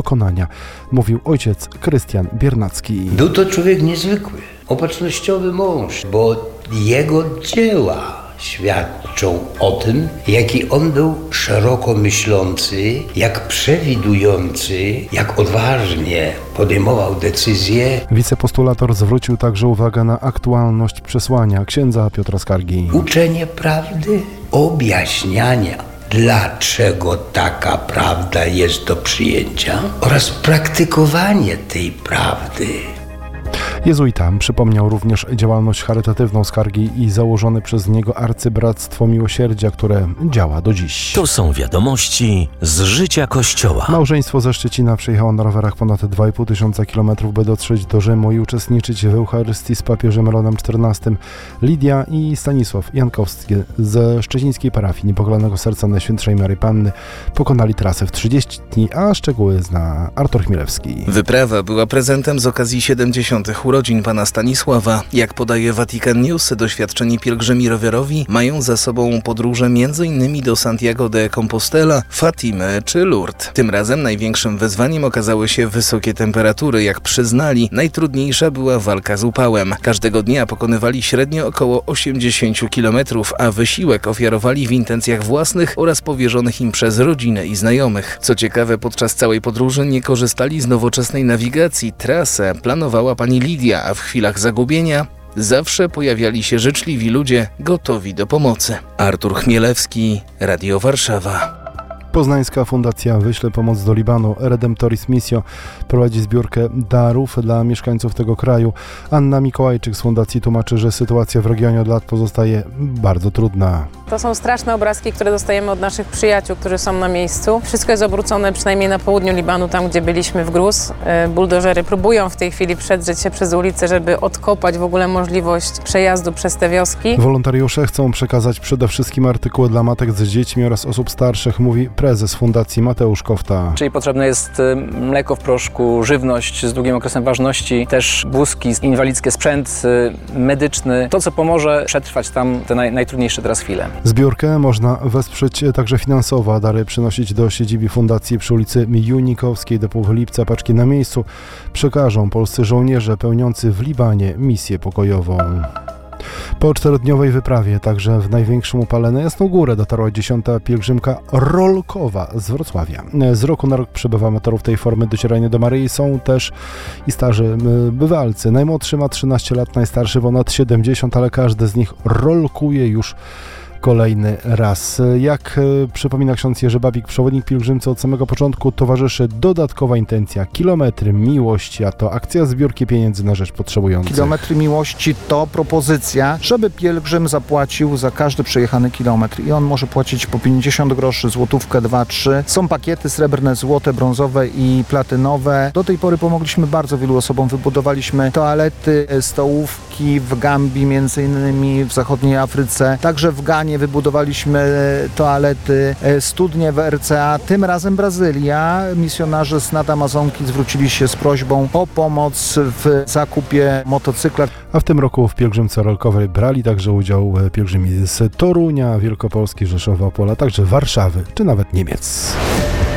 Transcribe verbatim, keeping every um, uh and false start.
dokonania, mówił ojciec Krystian Biernacki. Był to człowiek niezwykły, opatrznościowy mąż, bo jego dzieła świadczą o tym, jaki on był szeroko myślący, jak przewidujący, jak odważnie podejmował decyzje. Wicepostulator zwrócił także uwagę na aktualność przesłania księdza Piotra Skargi. Uczenie prawdy, objaśniania, dlaczego taka prawda jest do przyjęcia oraz praktykowanie tej prawdy. Jezuita przypomniał również działalność charytatywną Skargi i założone przez niego Arcybractwo Miłosierdzia, które działa do dziś. To są wiadomości z życia Kościoła. Małżeństwo ze Szczecina przyjechało na rowerach ponad dwa i pół tysiąca kilometrów, by dotrzeć do Rzymu i uczestniczyć w Eucharystii z papieżem Leonem czternastym. Lidia i Stanisław Jankowscy ze szczecińskiej parafii Niepokalanego Serca Najświętszej Maryi Panny pokonali trasę w trzydzieści dni, a szczegóły zna Artur Chmielewski. Wyprawa była prezentem z okazji siedemdziesiątych urodzin pana Stanisława. Jak podaje Vatican News, doświadczeni pielgrzymi rowerowi mają za sobą podróże m.in. do Santiago de Compostela, Fatimy czy Lourdes. Tym razem największym wyzwaniem okazały się wysokie temperatury. Jak przyznali, najtrudniejsza była walka z upałem. Każdego dnia pokonywali średnio około osiemdziesiąt kilometrów, a wysiłek ofiarowali w intencjach własnych oraz powierzonych im przez rodzinę i znajomych. Co ciekawe, podczas całej podróży nie korzystali z nowoczesnej nawigacji. Trasę planowała pani Lidia, a w chwilach zagubienia zawsze pojawiali się życzliwi ludzie gotowi do pomocy. Artur Chmielewski, Radio Warszawa. Poznańska Fundacja Wyśle Pomoc do Libanu Redemptoris Missio prowadzi zbiórkę darów dla mieszkańców tego kraju. Anna Mikołajczyk z fundacji tłumaczy, że sytuacja w regionie od lat pozostaje bardzo trudna. To są straszne obrazki, które dostajemy od naszych przyjaciół, którzy są na miejscu. Wszystko jest obrócone, przynajmniej na południu Libanu, tam gdzie byliśmy w Gruz. Buldożery próbują w tej chwili przedrzeć się przez ulicę, żeby odkopać w ogóle możliwość przejazdu przez te wioski. Wolontariusze chcą przekazać przede wszystkim artykuły dla matek z dziećmi oraz osób starszych, mówi prezes fundacji Mateusz Kofta. Czyli potrzebne jest mleko w proszku, żywność z długim okresem ważności, też wózki inwalidzkie, sprzęt medyczny. To, co pomoże przetrwać tam te naj, najtrudniejsze teraz chwile. Zbiórkę można wesprzeć także finansowo, a dary przynosić do siedziby fundacji przy ulicy Junikowskiej do połowy lipca. Paczki na miejscu przekażą polscy żołnierze pełniący w Libanie misję pokojową. Po czterodniowej wyprawie, także w największym upale na Jasną Górę, dotarła dziesiąta pielgrzymka rolkowa z Wrocławia. Z roku na rok przybywa amatorów tej formy docierania do Maryi. Są też i starzy bywalcy. Najmłodszy ma trzynaście lat, najstarszy ponad siedemdziesiąt, ale każdy z nich rolkuje już kolejny raz. Jak przypomina ksiądz Jerzy Babik, przewodnik pielgrzymcy, od samego początku towarzyszy dodatkowa intencja. Kilometry miłości, a to akcja zbiórki pieniędzy na rzecz potrzebujących. Kilometry miłości to propozycja, żeby pielgrzym zapłacił za każdy przejechany kilometr. I on może płacić po pięćdziesiąt groszy, złotówkę, dwa, trzy. Są pakiety srebrne, złote, brązowe i platynowe. Do tej pory pomogliśmy bardzo wielu osobom. Wybudowaliśmy toalety, stołówki w Gambii, między innymi w zachodniej Afryce, także w Ganie wybudowaliśmy toalety, studnie w R C A. Tym razem Brazylia. Misjonarze z nad Amazonki zwrócili się z prośbą o pomoc w zakupie motocykla. A w tym roku w pielgrzymce rolkowej brali także udział pielgrzymi z Torunia, Wielkopolski, Rzeszowa, Opola, także Warszawy czy nawet Niemiec.